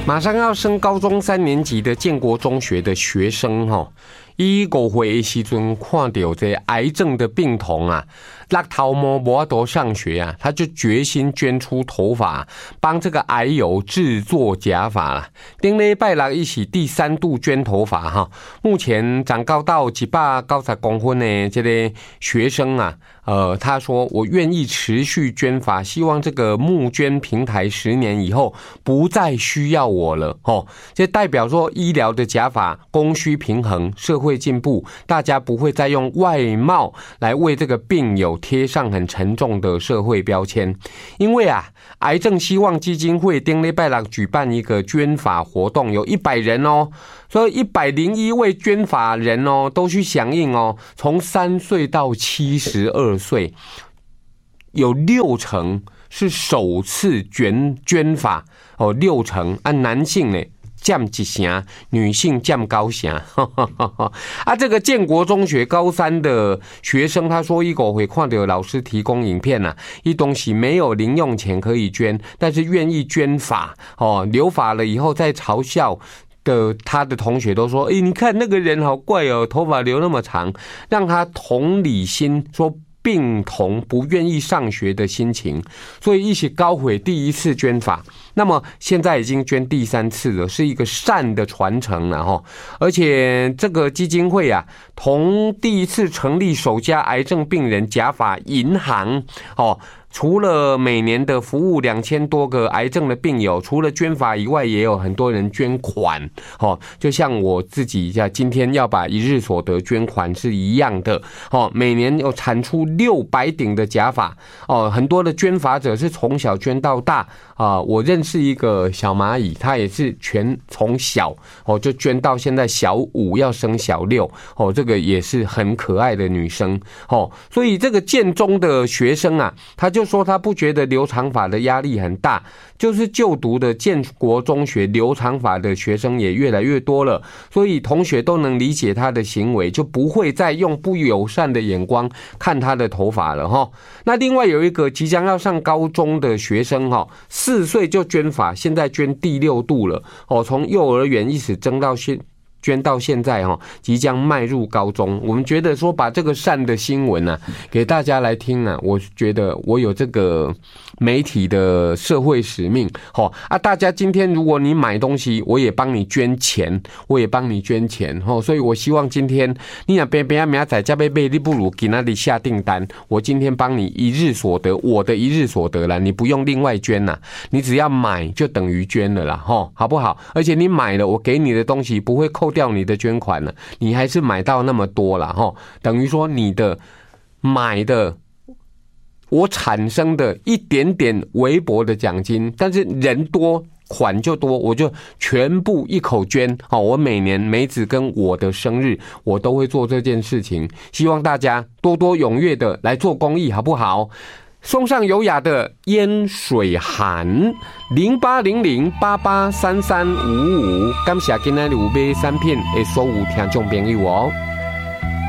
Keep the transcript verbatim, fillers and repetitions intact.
马上要升高中三年级的建国中学的学生哈，伊五岁的时阵看到这癌症的病童啊，落头毛无法度上学啊，他就决心捐出头发，帮这个癌友制作假发啦。顶礼拜六一起第三度捐头发哈，目前长高到一百九十公分的这个学生啊。呃，他说我愿意持续捐发，希望这个募捐平台十年以后不再需要我了哦。这代表说医疗的假发供需平衡，社会进步，大家不会再用外貌来为这个病友贴上很沉重的社会标签。因为啊，癌症希望基金会顶礼拜六举办一个捐发活动，有一百人哦，所以一百零一位捐发人哦都去响应哦，从三岁到七十二岁，有六成是首次捐捐发哦，六成啊，男性呢占一成，女性占九成。啊，这个建国中学高三的学生，他说一狗会看到老师提供影片啊，一东西没有零用钱可以捐，但是愿意捐发哦，留发了以后再嘲笑。的他的同学都说，哎，你看那个人好怪哦，头发留那么长，让他同理心说病童不愿意上学的心情，所以一起高毁第一次捐发，那么现在已经捐第三次了，是一个善的传承了哈。而且这个基金会啊，同第一次成立首家癌症病人假发银行哦。除了每年的服务两千多个癌症的病友，除了捐发以外，也有很多人捐款哦。就像我自己呀，今天要把一日所得捐款是一样的哦。每年有产出六百顶的假发哦，很多的捐发者是从小捐到大啊。我认识一个小蚂蚁，他也是全从小哦就捐到现在小五要升小六哦，这个也是很可爱的女生哦。所以这个建中的学生啊，他就。就说他不觉得留长发的压力很大，就是就读的建国中学留长发的学生也越来越多了，所以同学都能理解他的行为，就不会再用不友善的眼光看他的头发了哈。那另外有一个即将要上高中的学生哈，四岁就捐发，现在捐第六度了哦，从幼儿园一直增到现。捐到现在哈，即将迈入高中。我们觉得说把这个善的新闻啊，给大家来听啊，我觉得我有这个媒体的社会使命。好啊，大家今天如果你买东西，我也帮你捐钱，我也帮你捐钱。哈，所以我希望今天你若边边明仔加贝贝，你不如给那里下订单，我今天帮你一日所得，我的一日所得啦，你不用另外捐啦，你只要买就等于捐了啦，哈，好不好？而且你买了，我给你的东西不会扣掉你的捐款了，你还是买到那么多了哈，等于说你的买的我产生的一点点微薄的奖金，但是人多款就多，我就全部一口捐。我每年梅子跟我的生日我都会做这件事情，希望大家多多踊跃的来做公益，好不好？送上优雅的烟水寒零八零零八八三三五五，感谢今天有买产品的所有听众朋友哦。